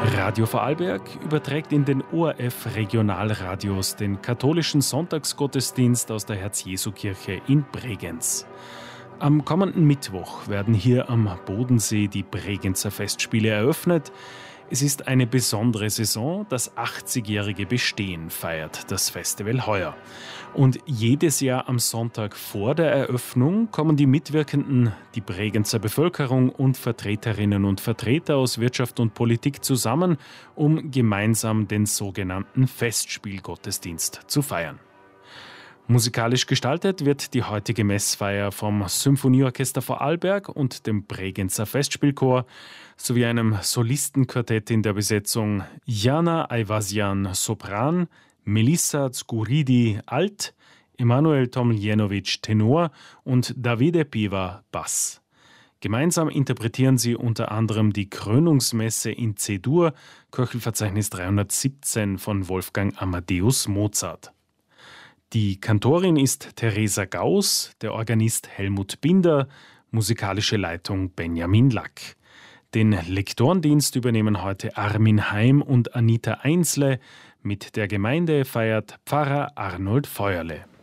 Radio Vorarlberg überträgt in den ORF-Regionalradios den katholischen Sonntagsgottesdienst aus der Herz-Jesu-Kirche in Bregenz. Am kommenden Mittwoch werden hier am Bodensee die Bregenzer Festspiele eröffnet. Es ist eine besondere Saison, das 80-jährige Bestehen feiert das Festival heuer. Und jedes Jahr am Sonntag vor der Eröffnung kommen die Mitwirkenden, die Bregenzer Bevölkerung und Vertreterinnen und Vertreter aus Wirtschaft und Politik zusammen, um gemeinsam den sogenannten Festspielgottesdienst zu feiern. Musikalisch gestaltet wird die heutige Messfeier vom Symphonieorchester Vorarlberg und dem Bregenzer Festspielchor sowie einem Solistenquartett in der Besetzung Jana Ayvasian Sopran, Melissa Zguridi Alt, Emanuel Tomljenovic Tenor und Davide Piva Bass. Gemeinsam interpretieren sie unter anderem die Krönungsmesse in C-Dur, Köchelverzeichnis 317 von Wolfgang Amadeus Mozart. Die Kantorin ist Theresa Gauss, der Organist Helmut Binder, musikalische Leitung Benjamin Lack. Den Lektorendienst übernehmen heute Armin Heim und Anita Einsle. Mit der Gemeinde feiert Pfarrer Arnold Feuerle.